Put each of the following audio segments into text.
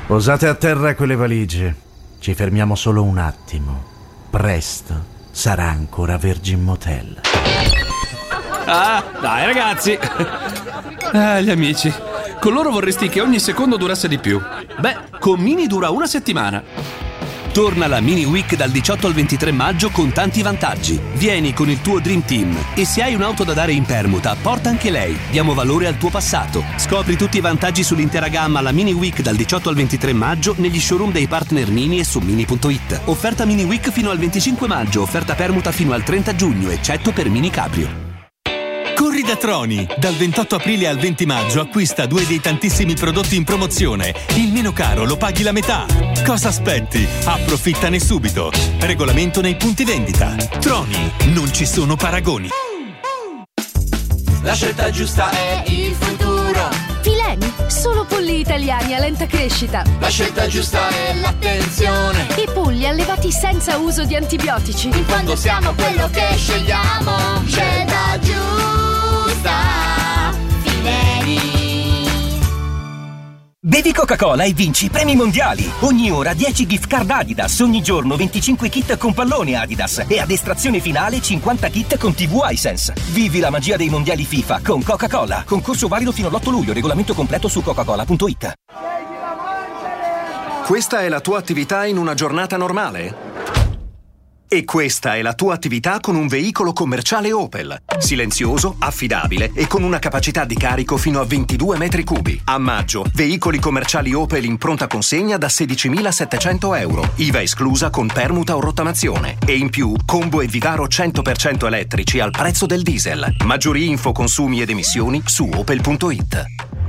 Posate a terra quelle valigie. Ci fermiamo solo un attimo. Presto sarà ancora Virgin Motel. Ah, dai ragazzi. Gli amici. Con loro vorresti che ogni secondo durasse di più. Beh, con Mini dura una settimana. Torna la Mini Week dal 18 al 23 maggio con tanti vantaggi. Vieni con il tuo Dream Team e se hai un'auto da dare in permuta, porta anche lei. Diamo valore al tuo passato. Scopri tutti i vantaggi sull'intera gamma alla Mini Week dal 18 al 23 maggio negli showroom dei partner Mini e su Mini.it. Offerta Mini Week fino al 25 maggio, offerta permuta fino al 30 giugno, eccetto per Mini Cabrio. Corri da Troni! Dal 28 aprile al 20 maggio acquista 2 dei tantissimi prodotti in promozione. Il meno caro lo paghi la metà. Cosa aspetti? Approfittane subito. Regolamento nei punti vendita. Troni, non ci sono paragoni. La scelta giusta è il futuro. Fileni, solo polli italiani a lenta crescita. La scelta giusta è l'attenzione. I polli allevati senza uso di antibiotici. In fondo siamo quello che scegliamo. Scelta giusta, Fileni. Bevi Coca-Cola e vinci i premi mondiali. Ogni ora 10 gift card Adidas, ogni giorno 25 kit con pallone Adidas e ad estrazione finale 50 kit con TV Hisense. Vivi la magia dei mondiali FIFA con Coca-Cola. Concorso valido fino all'8 luglio, regolamento completo su coca-cola.it. Questa è la tua attività in una giornata normale? E questa è la tua attività con un veicolo commerciale Opel. Silenzioso, affidabile e con una capacità di carico fino a 22 metri cubi. A maggio, veicoli commerciali Opel in pronta consegna da 16.700 euro. IVA esclusa con permuta o rottamazione. E in più, combo e Vivaro 100% elettrici al prezzo del diesel. Maggiori info, consumi ed emissioni su opel.it.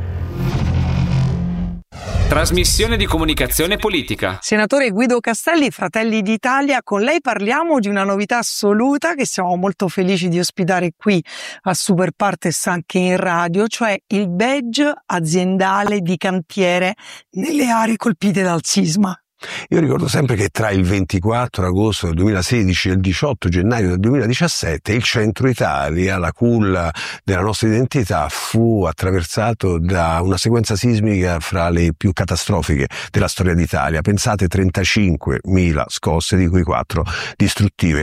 Trasmissione di comunicazione politica. Senatore Guido Castelli, Fratelli d'Italia, con lei parliamo di una novità assoluta che siamo molto felici di ospitare qui a Super Partes anche in radio, cioè il badge aziendale di cantiere nelle aree colpite dal sisma. Io ricordo sempre che tra il 24 agosto del 2016 e il 18 gennaio del 2017 il centro Italia, la culla della nostra identità, fu attraversato da una sequenza sismica fra le più catastrofiche della storia d'Italia. Pensate, 35.000 scosse, di cui 4 distruttive.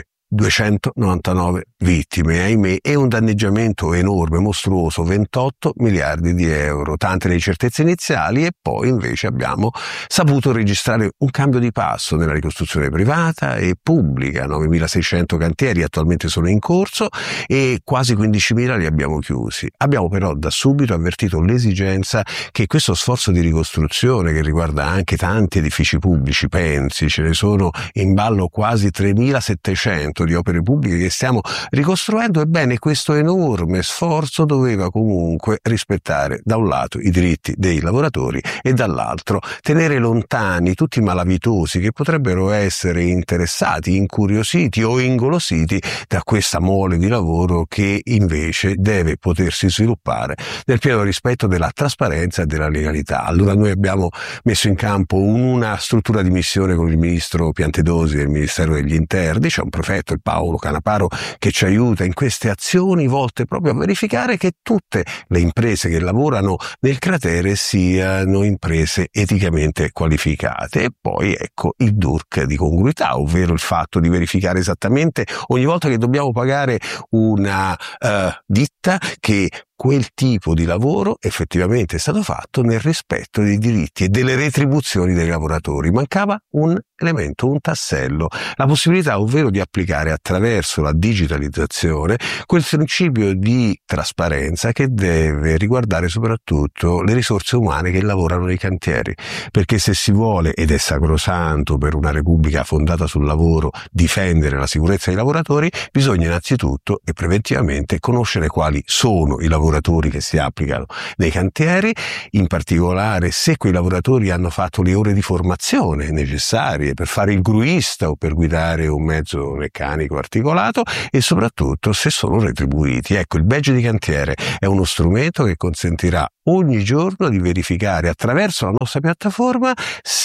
299 vittime, ahimè, e un danneggiamento enorme, mostruoso, 28 miliardi di euro, tante le incertezze iniziali, e poi invece abbiamo saputo registrare un cambio di passo nella ricostruzione privata e pubblica. 9.600 cantieri attualmente sono in corso e quasi 15.000 li abbiamo chiusi. Abbiamo però da subito avvertito l'esigenza che questo sforzo di ricostruzione, che riguarda anche tanti edifici pubblici, pensi, ce ne sono in ballo quasi 3.700 di opere pubbliche che stiamo ricostruendo, ebbene questo enorme sforzo doveva comunque rispettare da un lato i diritti dei lavoratori e dall'altro tenere lontani tutti i malavitosi che potrebbero essere interessati, incuriositi o ingolositi da questa mole di lavoro che invece deve potersi sviluppare nel pieno rispetto della trasparenza e della legalità. Allora noi abbiamo messo in campo una struttura di missione con il ministro Piantedosi del Ministero degli Interni. C'è un prefetto, il Paolo Canaparo, che ci aiuta in queste azioni volte proprio a verificare che tutte le imprese che lavorano nel cratere siano imprese eticamente qualificate. E poi ecco il DURC di congruità, ovvero il fatto di verificare esattamente ogni volta che dobbiamo pagare una ditta che quel tipo di lavoro effettivamente è stato fatto nel rispetto dei diritti e delle retribuzioni dei lavoratori. Mancava un elemento, un tassello, la possibilità ovvero di applicare attraverso la digitalizzazione quel principio di trasparenza che deve riguardare soprattutto le risorse umane che lavorano nei cantieri, perché se si vuole, ed è sacrosanto per una Repubblica fondata sul lavoro, difendere la sicurezza dei lavoratori, bisogna innanzitutto e preventivamente conoscere quali sono i lavoratori che si applicano nei cantieri, in particolare se quei lavoratori hanno fatto le ore di formazione necessarie per fare il gruista o per guidare un mezzo meccanico articolato, e soprattutto se sono retribuiti. Ecco, il badge di cantiere è uno strumento che consentirà ogni giorno di verificare attraverso la nostra piattaforma se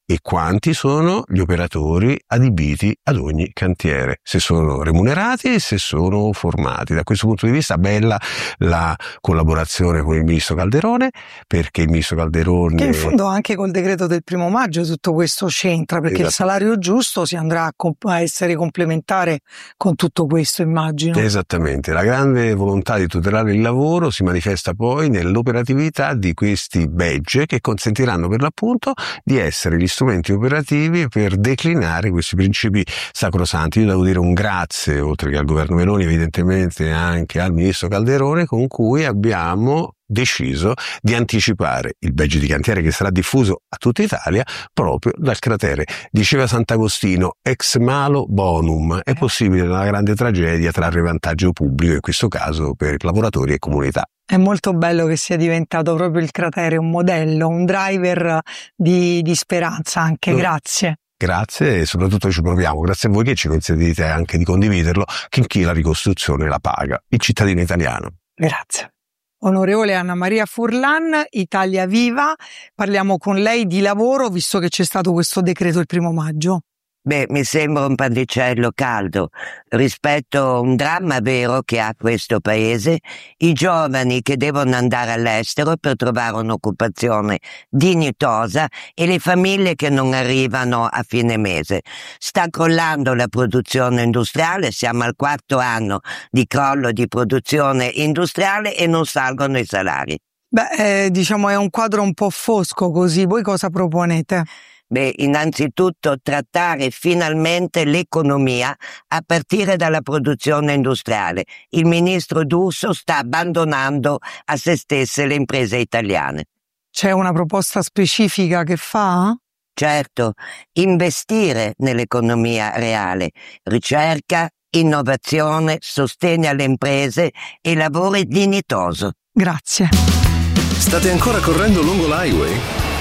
e quanti sono gli operatori adibiti ad ogni cantiere, se sono remunerati e se sono formati. Da questo punto di vista bella la collaborazione con il ministro Calderone, perché il ministro Calderone... Che in fondo anche col decreto del 1 maggio tutto questo c'entra, perché il salario giusto si andrà a essere complementare con tutto questo, immagino. Esattamente, la grande volontà di tutelare il lavoro si manifesta poi nell'operatività di questi badge che consentiranno per l'appunto di essere gli strumenti operativi per declinare questi principi sacrosanti. Io devo dire un grazie, oltre che al governo Meloni, evidentemente anche al ministro Calderone, con cui abbiamo deciso di anticipare il badge di cantiere che sarà diffuso a tutta Italia proprio dal cratere. Diceva Sant'Agostino, ex malo bonum, è possibile nella grande tragedia trarre vantaggio pubblico, in questo caso per lavoratori e comunità. È molto bello che sia diventato proprio il cratere un modello, un driver di speranza anche, grazie. Grazie e soprattutto ci proviamo, grazie a voi che ci consentite anche di condividerlo, che chi la ricostruzione la paga, il cittadino italiano. Grazie. Onorevole Anna Maria Furlan, Italia Viva, parliamo con lei di lavoro visto che c'è stato questo decreto il 1 maggio. Beh, mi sembra un pannicello caldo rispetto a un dramma vero che ha questo paese, i giovani che devono andare all'estero per trovare un'occupazione dignitosa e le famiglie che non arrivano a fine mese. Sta crollando la produzione industriale, siamo al 4º anno di crollo di produzione industriale e non salgono i salari. Beh, diciamo è un quadro un po' fosco così, voi cosa proponete? Beh, innanzitutto trattare finalmente l'economia a partire dalla produzione industriale. Il ministro D'Urso sta abbandonando a se stesse le imprese italiane. C'è una proposta specifica che fa? Certo, investire nell'economia reale, ricerca, innovazione, sostegno alle imprese e lavoro dignitoso. Grazie. State ancora correndo lungo l'highway?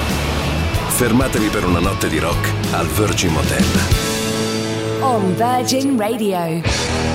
Fermatevi per una notte di rock al Virgin Motel. On Virgin Radio.